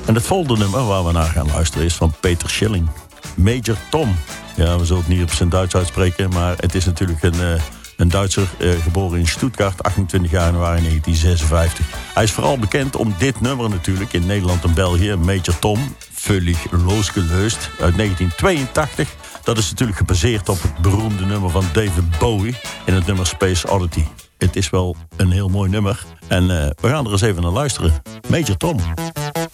En het volgende nummer waar we naar gaan luisteren is van Peter Schilling. Major Tom. Ja, we zullen het niet op zijn Duits uitspreken, maar het is natuurlijk een Duitser, geboren in Stuttgart, 28 januari 1956. Hij is vooral bekend om dit nummer natuurlijk in Nederland en België. Major Tom, völlig losgelöst, uit 1982. Dat is natuurlijk gebaseerd op het beroemde nummer van David Bowie in het nummer Space Oddity. Het is wel een heel mooi nummer en we gaan er eens even naar luisteren. Major Tom.